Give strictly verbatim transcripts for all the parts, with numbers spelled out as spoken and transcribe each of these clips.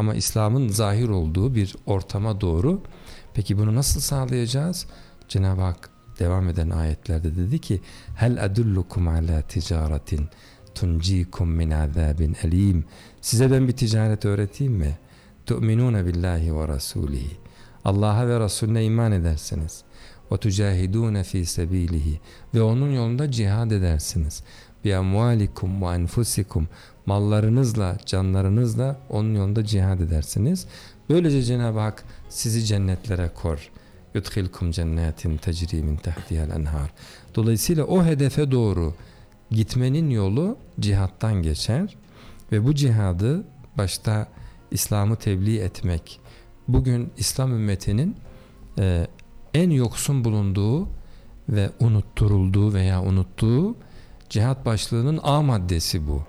ama İslam'ın zahir olduğu bir ortama doğru. Peki bunu nasıl sağlayacağız? Cenab-ı Hak devam eden ayetlerde dedi ki: "Hel edullukum ala ticaretin tuncikum min azabin elim." Size ben bir ticaret öğreteyim mi? Tu'minune billahi ve rasulihi. Allah'a ve Resulüne iman edersiniz. Ve tucahidune fi sebilihi. Ve onun yolunda cihad edersiniz. Bi amvalikum ve enfusikum. Mallarınızla, canlarınızla onun yolunda cihad edersiniz. Böylece Cenab-ı Hak sizi cennetlere kor. Yudkhilkum cennetin tecri min tahtiha'l enhar. Dolayısıyla o hedefe doğru gitmenin yolu cihattan geçer ve bu cihadı başta İslam'ı tebliğ etmek, bugün İslam ümmetinin e, en yoksun bulunduğu ve unutturulduğu veya unuttuğu cihat başlığının A maddesi bu.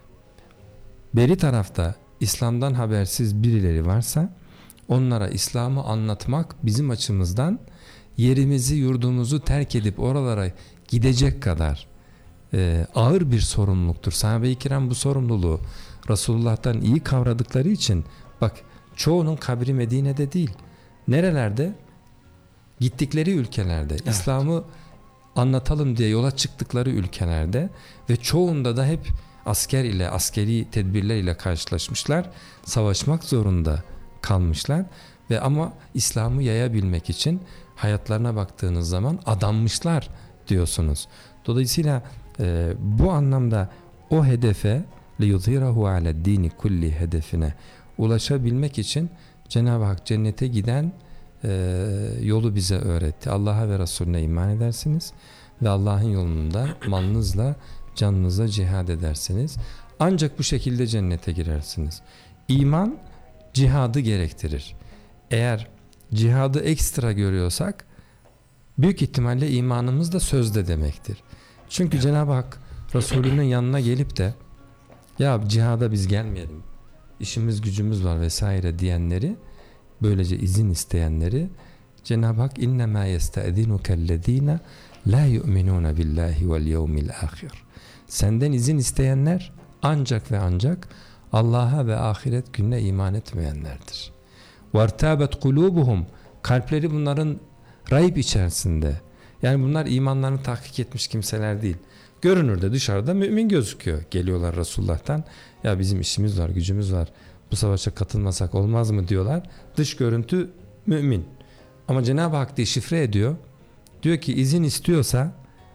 Beri tarafta İslam'dan habersiz birileri varsa onlara İslam'ı anlatmak bizim açımızdan yerimizi, yurdumuzu terk edip oralara gidecek kadar e, ağır bir sorumluluktur. Sahabe-i kiram bu sorumluluğu Resulullah'tan iyi kavradıkları için, bak, çoğunun kabri Medine'de değil. Nerelerde? Gittikleri ülkelerde. Evet. İslam'ı anlatalım diye yola çıktıkları ülkelerde ve çoğunda da hep asker ile, askeri tedbirler ile karşılaşmışlar. Savaşmak zorunda kalmışlar ve ama İslam'ı yayabilmek için hayatlarına baktığınız zaman adanmışlar diyorsunuz. Dolayısıyla e, bu anlamda o hedefe liyuzhirahu ale'd-dini kulli hedefine ulaşabilmek için Cenab-ı Hak cennete giden e, yolu bize öğretti. Allah'a ve Resulüne iman edersiniz ve Allah'ın yolunda malınızla, canınızla cihad edersiniz. Ancak bu şekilde cennete girersiniz. İman cihadı gerektirir. Eğer cihadı ekstra görüyorsak büyük ihtimalle imanımız da sözde demektir. Çünkü Cenab-ı Hak Resulünün yanına gelip de ya cihada biz gelmeyelim, işimiz gücümüz var vesaire diyenleri, böylece izin isteyenleri Cenab-ı Hak innemâ yeste'zinukellezîne lâ yu'minûne billâhi vel yevmil âhir. Senden izin isteyenler ancak ve ancak Allah'a ve ahiret gününe iman etmeyenlerdir. وَارْتَابَتْ قُلُوبُهُمْ. Kalpleri bunların rayb içerisinde. Yani bunlar imanlarını tahkik etmiş kimseler değil. Görünürde dışarıda mümin gözüküyor. Geliyorlar Resulullah'tan, ya bizim işimiz var, gücümüz var, bu savaşa katılmasak olmaz mı diyorlar. Dış görüntü mümin. Ama Cenab-ı Hak deşifre ediyor. Diyor ki izin istiyorsa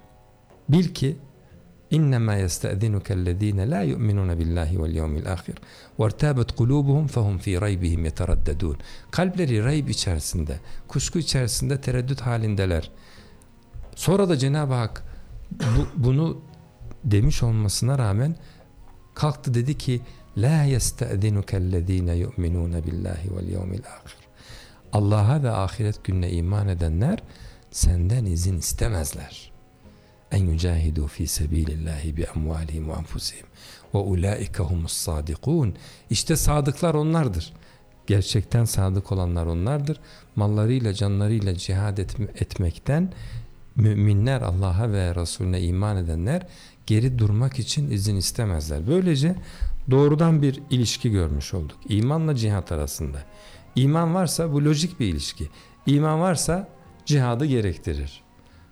bil ki İnnemâ yeste'zinukellezîne lâ yu'minûne billâhi vel yevmil âhir ve'rtâbet kulûbuhum fehum fî raybihim yeteraddedûn. Kalpleri rayb içerisinde, kuşku içerisinde, tereddüt halindeler. Sonra da Cenab-ı Hak bu, bunu demiş olmasına rağmen kalktı dedi ki lâ yeste'zinukellezîne yu'minûne billâhi vel yevmil âhir. Allah'a ve ahiret gününe iman edenler senden izin istemezler. En yücahidu fi sebilillahi bi amwalihim ve enfusihim ve ulaike humus sadikun. İşte sadıklar onlardır. Gerçekten sadık olanlar onlardır. Mallarıyla, canlarıyla cihad etmekten müminler, Allah'a ve Resulüne iman edenler geri durmak için izin istemezler. Böylece doğrudan bir ilişki görmüş olduk. İmanla cihat arasında. İman varsa bu lojik bir ilişki. İman varsa cihadı gerektirir.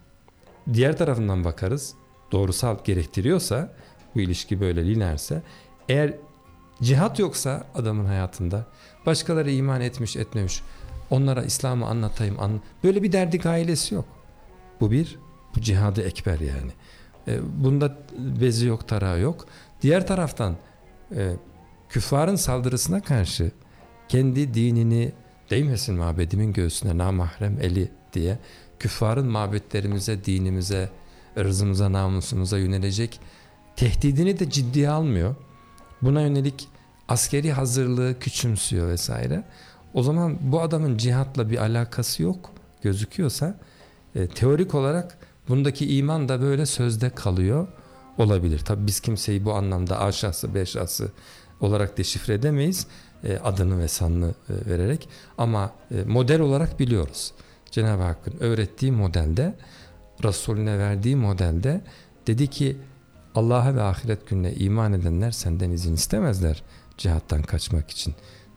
Diğer tarafından bakarız, doğrusal gerektiriyorsa, bu ilişki böyle lineerse, eğer cihat yoksa adamın hayatında, başkaları iman etmiş etmemiş, onlara İslam'ı anlatayım, anla böyle bir derdi gailesi yok. Bu bir, bu cihadı ekber yani. E, bunda bezi yok, tarağı yok. Diğer taraftan e, küffarın saldırısına karşı kendi dinini değmesin mabedimin göğsüne namahrem eli diye küffarın mabetlerimize, dinimize, ırzımıza, namusumuza yönelecek tehdidini de ciddiye almıyor. Buna yönelik askeri hazırlığı küçümsüyor vesaire. O zaman bu adamın cihatla bir alakası yok gözüküyorsa e, teorik olarak bundaki iman da böyle sözde kalıyor olabilir. Tabi biz kimseyi bu anlamda A şahsı, B şahsı olarak deşifre edemeyiz e, adını ve sanını e, vererek, ama e, model olarak biliyoruz. Cenab-ı Hakk'ın öğrettiği modelde, Resulüne verdiği modelde dedi ki Allah'a ve ahiret gününe iman edenler senden izin istemezler cihattan kaçmak için.